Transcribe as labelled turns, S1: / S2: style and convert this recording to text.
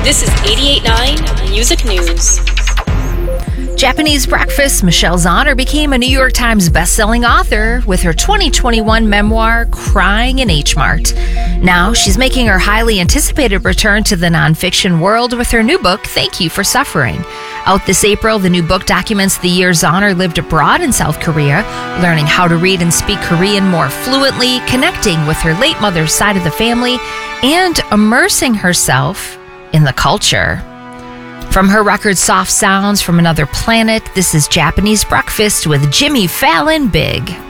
S1: This is 88.9 Music News.
S2: Japanese Breakfast, Michelle Zauner became a New York Times bestselling author with her 2021 memoir, Crying in H Mart. Now she's making her highly anticipated return to the nonfiction world with her new book, Thank You for Suffering. Out this April, the new book documents the year Zauner lived abroad in South Korea, learning how to read and speak Korean more fluently, connecting with her late mother's side of the family, and immersing herself in the culture. From her record Soft Sounds from Another Planet, this is Japanese Breakfast with Jimmy Fallon Big.